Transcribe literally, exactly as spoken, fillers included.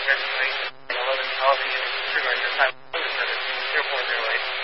registration, eleven coffee, and pretty much just have zero four zero eight.